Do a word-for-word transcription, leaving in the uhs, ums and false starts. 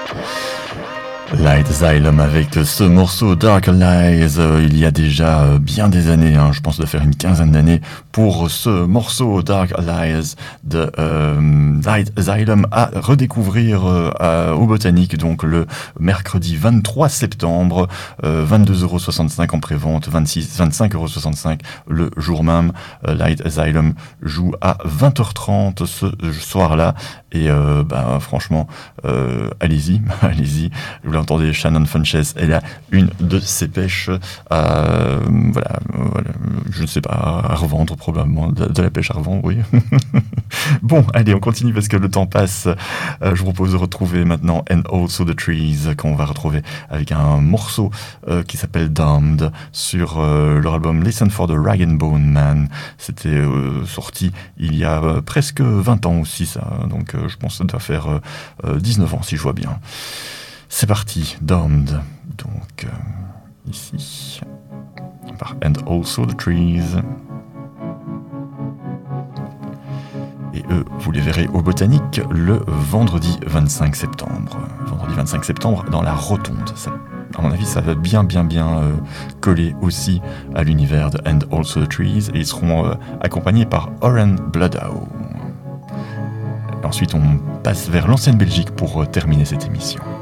Light Asylum avec ce morceau Dark Lies, euh, il y a déjà euh, bien des années, hein, je pense de faire une quinzaine d'années, pour ce morceau Dark Lies de euh, Light Asylum à redécouvrir euh, à, au Botanique, donc le mercredi vingt-trois septembre, euh, vingt-deux euros soixante-cinq en prévente, vingt-six, vingt-cinq euros soixante-cinq le jour même. euh, Light Asylum joue à vingt heures trente ce soir-là, et euh, bah, franchement, euh, allez-y, allez-y. Vous l'entendez, Shannon Funches, elle a une de ses pêches à, voilà, voilà, je ne sais pas, à revendre probablement, de, de la pêche à revendre, oui. Bon, allez, on continue parce que le temps passe. Euh, je vous propose de retrouver maintenant And Also the Trees, qu'on va retrouver avec un morceau euh, qui s'appelle Damned sur euh, leur album Listen for the Rag and Bone Man. C'était euh, sorti il y a euh, presque vingt ans aussi, ça. Donc euh, je pense que ça doit faire euh, dix-neuf ans si je vois bien. C'est parti, Damned, donc euh, ici, par And Also the Trees. Et eux, vous les verrez au Botanique le vendredi vingt-cinq septembre. Vendredi vingt-cinq septembre dans la Rotonde. Ça, à mon avis, ça va bien, bien, bien euh, coller aussi à l'univers de And Also the Trees. Et ils seront euh, accompagnés par Oren Bloodow. Ensuite, on passe vers l'ancienne Belgique pour euh, terminer cette émission.